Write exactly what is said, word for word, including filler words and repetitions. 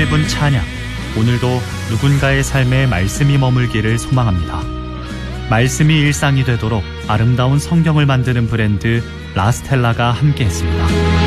일 분 찬양. 오늘도 누군가의 삶에 말씀이 머물기를 소망합니다. 말씀이 일상이 되도록 아름다운 성경을 만드는 브랜드 라스텔라가 함께했습니다.